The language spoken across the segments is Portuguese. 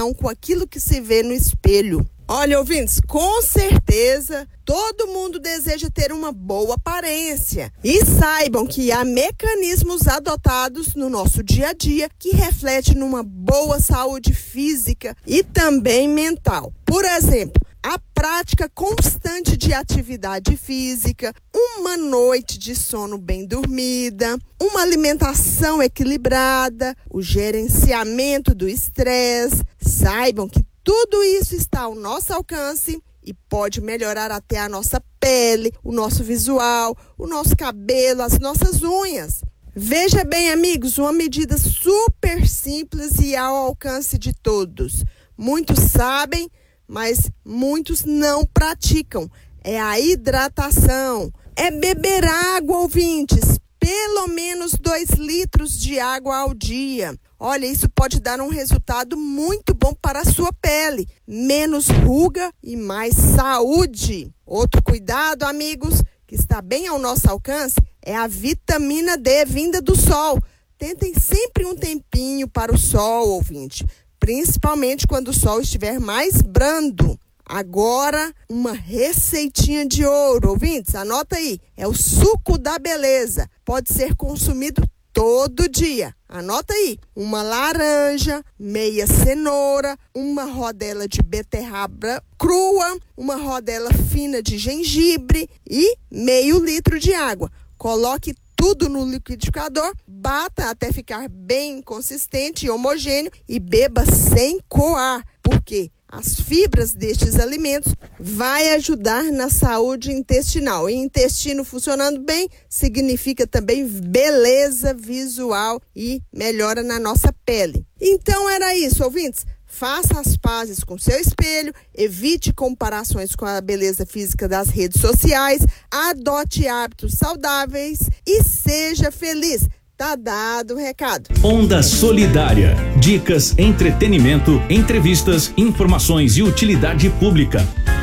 comparação com aquilo que se vê no espelho. Olha, ouvintes, com certeza todo mundo deseja ter uma boa aparência. E saibam que há mecanismos adotados no nosso dia a dia que refletem numa boa saúde física e também mental. Por exemplo, a prática constante de atividade física, uma noite de sono bem dormida, uma alimentação equilibrada, o gerenciamento do estresse. Saibam que tudo isso está ao nosso alcance e pode melhorar até a nossa pele, o nosso visual, o nosso cabelo, as nossas unhas. Veja bem, amigos, uma medida super simples e ao alcance de todos. Muitos sabem, mas muitos não praticam. É a hidratação. É beber água, ouvintes. Pelo menos 2 litros de água ao dia. Olha, isso pode dar um resultado muito bom para a sua pele. Menos ruga e mais saúde. Outro cuidado, amigos, que está bem ao nosso alcance, é a vitamina D vinda do sol. Tentem sempre um tempinho para o sol, ouvinte. Principalmente quando o sol estiver mais brando. Agora, uma receitinha de ouro, ouvintes, anota aí, é o suco da beleza, pode ser consumido todo dia, anota aí, uma laranja, meia cenoura, uma rodela de beterraba crua, uma rodela fina de gengibre e meio litro de água. Coloque tudo no liquidificador, bata até ficar bem consistente e homogêneo e beba sem coar, porque as fibras destes alimentos vai ajudar na saúde intestinal. E intestino funcionando bem significa também beleza visual e melhora na nossa pele. Então era isso, ouvintes. Faça as pazes com seu espelho, evite comparações com a beleza física das redes sociais, adote hábitos saudáveis e seja feliz. Tá dado o recado. Onda Solidária. Dicas, entretenimento, entrevistas, informações e utilidade pública.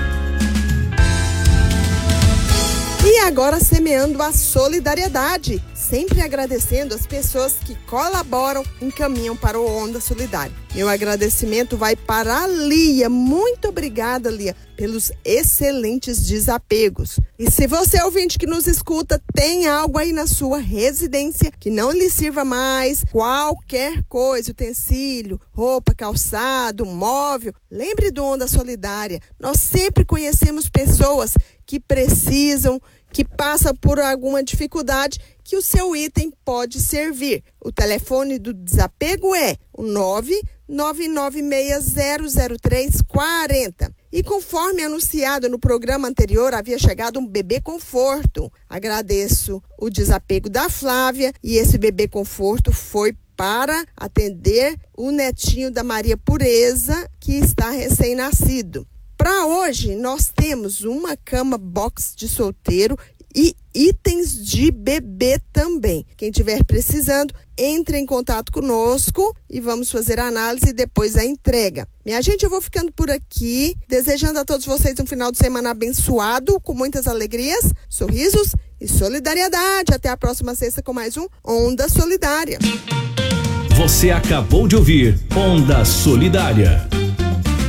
E agora semeando a solidariedade, sempre agradecendo as pessoas que colaboram e encaminham para o Onda Solidária. Meu agradecimento vai para a Lia. Muito obrigada, Lia, pelos excelentes desapegos. E se você, ouvinte que nos escuta, tem algo aí na sua residência que não lhe sirva mais, qualquer coisa, utensílio, roupa, calçado, móvel, lembre do Onda Solidária. Nós sempre conhecemos pessoas que precisam, que passam por alguma dificuldade, que o seu item pode servir. O telefone do desapego é o 999600340. E conforme anunciado no programa anterior, havia chegado um bebê conforto. Agradeço o desapego da Flávia e esse bebê conforto foi para atender o netinho da Maria Pureza, que está recém-nascido. Para hoje, nós temos uma cama box de solteiro e itens de bebê também. Quem estiver precisando, entre em contato conosco e vamos fazer a análise e depois a entrega. Minha gente, eu vou ficando por aqui, desejando a todos vocês um final de semana abençoado, com muitas alegrias, sorrisos e solidariedade. Até a próxima sexta com mais um Onda Solidária. Você acabou de ouvir Onda Solidária.